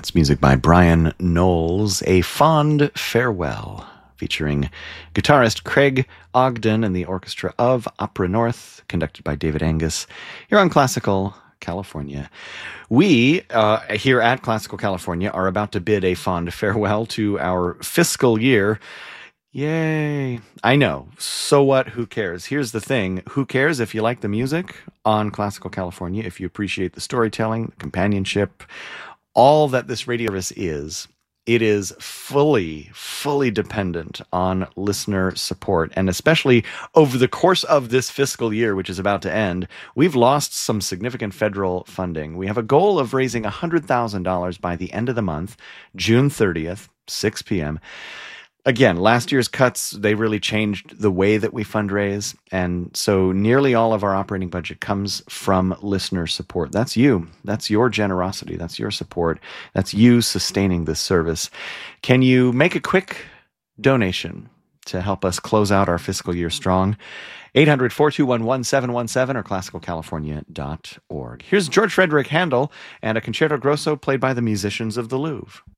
That's music by Brian Knowles, A Fond Farewell, featuring guitarist Craig Ogden and the orchestra of Opera North, conducted by David Angus, here on Classical California. We, here at Classical California, are about to bid a fond farewell to our fiscal year. Yay. I know. So what? Who cares? Here's the thing. Who cares if you like the music on Classical California, if you appreciate the storytelling, the companionship, all that this radio service is. It is fully dependent on listener support. And especially over the course of this fiscal year, which is about to end, we've lost some significant federal funding. We have a goal of raising $100,000 by the end of the month, June 30th, 6 p.m. Again, last year's cuts, they really changed the way that we fundraise. And so nearly all of our operating budget comes from listener support. That's you. That's your generosity. That's your support. That's you sustaining this service. Can you make a quick donation to help us close out our fiscal year strong? 800-421-1717 or classicalcalifornia.org. Here's George Frederick Handel and a concerto grosso played by the musicians of the Louvre.